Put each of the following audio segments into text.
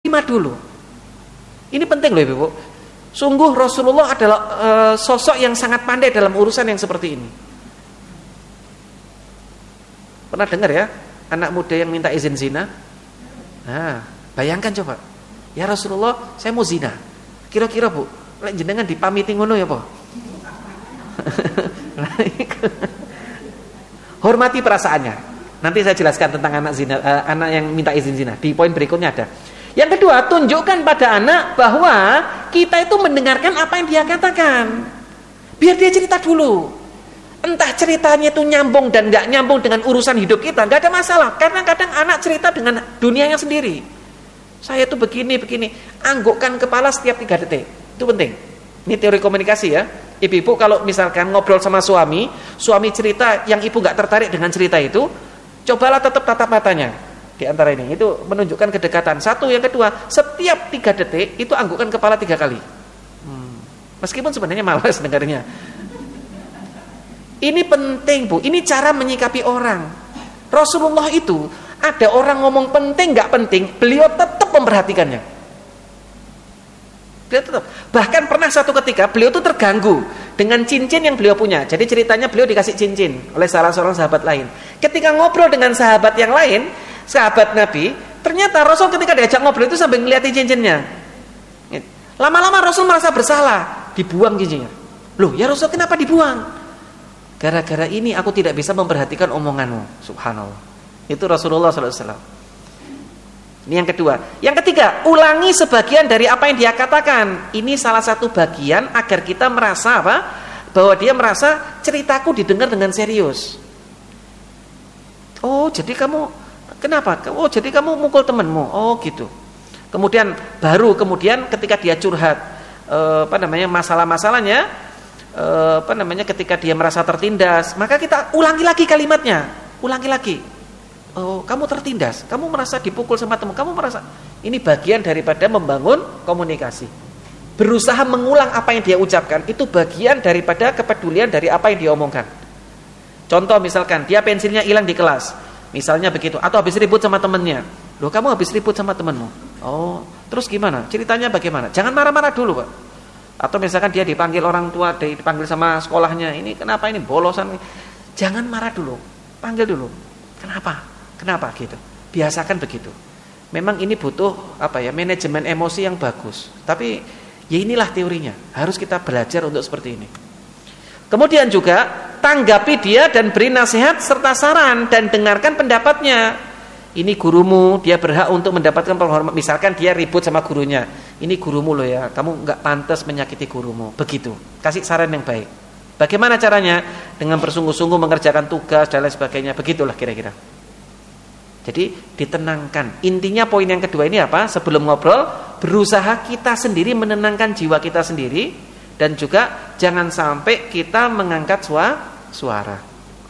terima dulu. Ini penting loh Ibu. Sungguh Rasulullah adalah sosok yang sangat pandai dalam urusan yang seperti ini. Pernah dengar ya anak muda yang minta izin zina? Nah, bayangkan coba. Ya Rasulullah, saya mau zina. Kira-kira Bu, lek jenengan dipamiti ngono ya apa? Hormati perasaannya. Nanti saya jelaskan tentang anak zina, anak yang minta izin zina. Di poin berikutnya ada. Yang kedua, tunjukkan pada anak bahwa kita itu mendengarkan apa yang dia katakan. Biar dia cerita dulu. Entah ceritanya itu nyambung dan nggak nyambung dengan urusan hidup kita, nggak ada masalah. Kadang-kadang anak cerita dengan dunianya sendiri. Saya tuh begini, anggukkan kepala setiap 3 detik. Itu penting. Ini teori komunikasi ya. Ibu-ibu kalau misalkan ngobrol sama suami cerita yang ibu nggak tertarik dengan cerita itu, cobalah tetap tatap matanya di antara ini. Itu menunjukkan kedekatan. Satu, yang kedua, setiap 3 detik itu anggukkan kepala 3 kali. Meskipun sebenarnya malas dengarnya. Ini penting Bu. Ini cara menyikapi orang. Rasulullah itu ada orang ngomong penting nggak penting, beliau tetap memperhatikannya. Beliau tetap. Bahkan pernah satu ketika beliau tuh terganggu dengan cincin yang beliau punya. Jadi ceritanya beliau dikasih cincin oleh salah seorang sahabat lain. Ketika ngobrol dengan sahabat yang lain, sahabat Nabi, ternyata Rasul ketika diajak ngobrol itu sambil ngeliatin cincinnya. Lama-lama Rasul merasa bersalah, dibuang cincinnya. Loh, ya Rasul kenapa dibuang? Gara-gara ini aku tidak bisa memperhatikan omonganmu. Subhanallah. Itu Rasulullah SAW. Ini yang kedua. Yang ketiga, ulangi sebagian dari apa yang dia katakan. Ini salah satu bagian agar kita merasa apa? Bahwa dia merasa ceritaku didengar dengan serius. Oh, jadi kamu kenapa? Oh, jadi kamu mukul temanmu. Oh, gitu. Kemudian ketika dia curhat masalah-masalahnya, ketika dia merasa tertindas, maka kita ulangi lagi kalimatnya. Ulangi lagi. Oh, kamu tertindas, kamu merasa dipukul sama teman, kamu merasa ini bagian daripada membangun komunikasi. Berusaha mengulang apa yang dia ucapkan, itu bagian daripada kepedulian dari apa yang dia omongkan. Contoh misalkan dia pensilnya hilang di kelas, misalnya begitu, atau habis ribut sama temannya. Loh, kamu habis ribut sama temanmu? Oh, terus gimana? Ceritanya bagaimana? Jangan marah-marah dulu Pak. Atau misalkan dia dipanggil orang tua, dipanggil sama sekolahnya, ini kenapa ini bolosan? Jangan marah dulu, panggil dulu. Kenapa gitu? Biasakan begitu. Memang ini butuh manajemen emosi yang bagus. Tapi ya inilah teorinya. Harus kita belajar untuk seperti ini. Kemudian juga tanggapi dia dan beri nasihat serta saran dan dengarkan pendapatnya. Ini gurumu, dia berhak untuk mendapatkan penghormatan. Misalkan dia ribut sama gurunya. Ini gurumu loh ya, kamu nggak pantas menyakiti gurumu. Begitu. Kasih saran yang baik. Bagaimana caranya? Dengan bersungguh-sungguh mengerjakan tugas dan lain sebagainya. Begitulah kira-kira. Jadi ditenangkan. Intinya poin yang kedua ini apa? Sebelum ngobrol, berusaha kita sendiri menenangkan jiwa kita sendiri, dan juga jangan sampai kita mengangkat suara.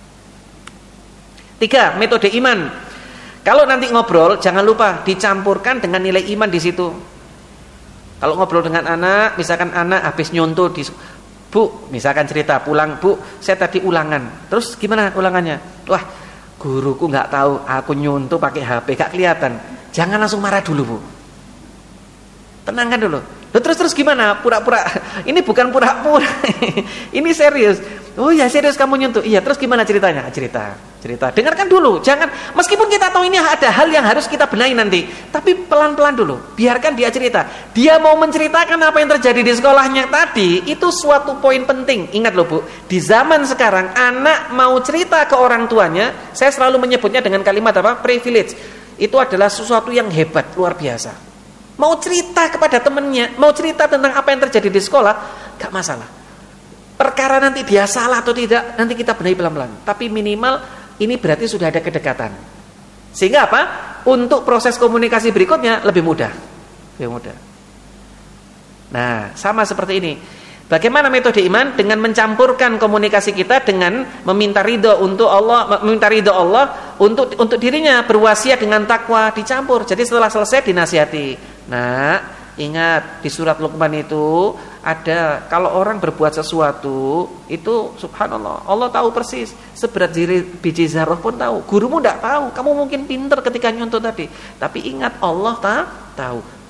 3, metode iman. Kalau nanti ngobrol, jangan lupa dicampurkan dengan nilai iman di situ. Kalau ngobrol dengan anak, misalkan anak habis nyontoh Bu, misalkan cerita pulang, Bu, saya tadi ulangan. Terus gimana ulangannya? Wah, guruku nggak tahu aku nyuntuh pakai HP, gak kelihatan. Jangan langsung marah dulu Bu, tenangkan dulu. Terus gimana? Pura-pura. Ini bukan pura-pura. Ini serius. Oh ya serius kamu nyuntuh. Iya, terus gimana ceritanya? Cerita. Dengarkan dulu. Jangan, meskipun kita tahu ini ada hal yang harus kita benahi nanti, tapi pelan-pelan dulu. Biarkan dia cerita. Dia mau menceritakan apa yang terjadi di sekolahnya tadi, itu suatu poin penting. Ingat loh Bu, di zaman sekarang anak mau cerita ke orang tuanya, saya selalu menyebutnya dengan kalimat apa? Privilege. Itu adalah sesuatu yang hebat, luar biasa. Mau cerita kepada temannya, mau cerita tentang apa yang terjadi di sekolah, gak masalah. Perkara nanti dia salah atau tidak, nanti kita benahi pelan-pelan. Tapi minimal ini berarti sudah ada kedekatan. Sehingga apa? Untuk proses komunikasi berikutnya lebih mudah. Nah, sama seperti ini. Bagaimana metode iman? Dengan mencampurkan komunikasi kita dengan meminta ridho untuk Allah, untuk dirinya, berwasiat dengan takwa, dicampur. Jadi setelah selesai dinasihati. Nah, ingat di surat Luqman itu ada, kalau orang berbuat sesuatu itu subhanallah, Allah tahu persis, seberat biji zarah pun tahu. Gurumu tidak tahu, kamu mungkin pintar ketika nyontoh tadi, tapi ingat Allah tahu.